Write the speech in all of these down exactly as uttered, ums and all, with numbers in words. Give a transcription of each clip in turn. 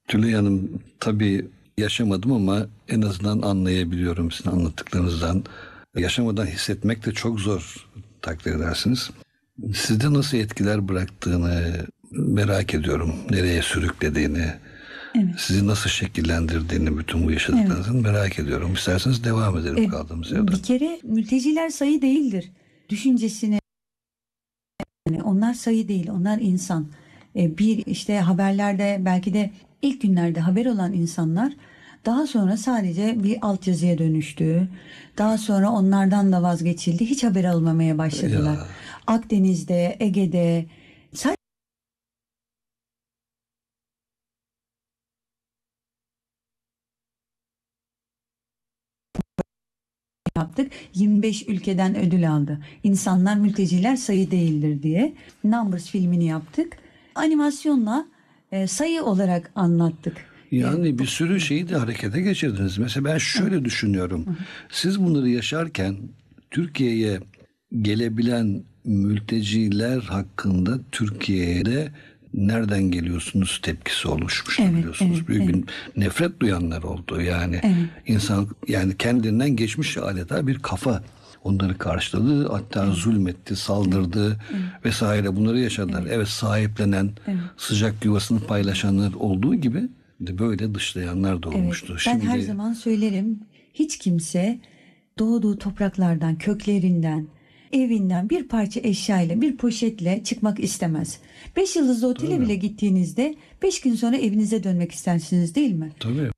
Tülay Hanım, tabii yaşamadım ama en azından anlayabiliyorum sizin anlattıklarınızdan. Yaşamadan hissetmek de çok zor, takdir edersiniz. Sizde nasıl etkiler bıraktığını merak ediyorum. Nereye sürüklediğini, evet. Sizi nasıl şekillendirdiğini, bütün bu yaşadıklarınızın evet. merak ediyorum. İsterseniz devam edelim e, kaldığımız yerden. Bir kere mülteciler sayı değildir. Düşüncesine, yani onlar sayı değil, onlar insan. E, bir işte haberlerde, belki de ilk günlerde haber olan insanlar daha sonra sadece bir altyazıya dönüştü. Daha sonra onlardan da vazgeçildi. Hiç haber almamaya başladılar. Ya. Akdeniz'de, Ege'de sadece yaptık. yirmi beş ülkeden ödül aldı. İnsanlar, mülteciler sayı değildir diye. Numbers filmini yaptık. Animasyonla e, sayı olarak anlattık. Yani bir sürü şeyi de harekete geçirdiniz. Mesela ben şöyle evet. düşünüyorum. Hı hı. Siz bunları yaşarken Türkiye'ye gelebilen mülteciler hakkında Türkiye'de nereden geliyorsunuz tepkisi oluşmuş evet, biliyorsunuz. Evet, Büyük evet. bir nefret duyanlar oldu. Yani evet. insan yani kendinden geçmiş adeta bir kafa onları karşıladı. Hatta evet. zulmetti, saldırdı evet. vesaire, bunları yaşadılar. Evet, evet sahiplenen, evet. sıcak yuvasını paylaşanlar olduğu gibi de böyle dışlayanlar da olmuştu. Evet, ben Şimdi her zaman söylerim, hiç kimse doğduğu topraklardan, köklerinden, evinden bir parça eşyayla, bir poşetle çıkmak istemez. Beş yıldızlı otele Tabii. bile gittiğinizde beş gün sonra evinize dönmek istersiniz, değil mi? Tabii.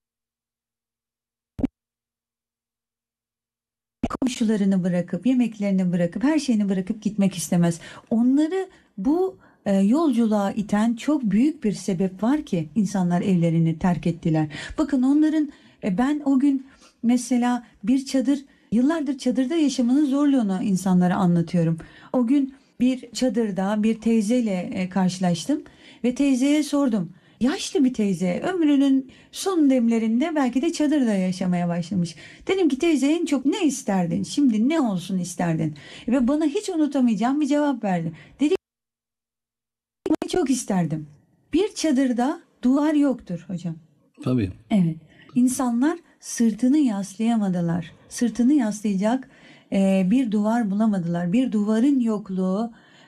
Komşularını bırakıp, yemeklerini bırakıp, her şeyini bırakıp gitmek istemez. Onları bu e, yolculuğa iten çok büyük bir sebep var ki insanlar evlerini terk ettiler. Bakın onların, e, ben o gün mesela bir çadır, yıllardır çadırda yaşamanın zorluğunu insanlara anlatıyorum. O gün bir çadırda bir teyzeyle e, karşılaştım ve teyzeye sordum. Yaşlı bir teyze, ömrünün son demlerinde belki de çadırda yaşamaya başlamış. Dedim ki teyze, en çok ne isterdin? Şimdi ne olsun isterdin? Ve bana hiç unutamayacağım bir cevap verdi. Dedi ki çok isterdim. Bir çadırda duvar yoktur hocam. Tabii. Evet. İnsanlar sırtını yaslayamadılar. Sırtını yaslayacak e, bir duvar bulamadılar. Bir duvarın yokluğu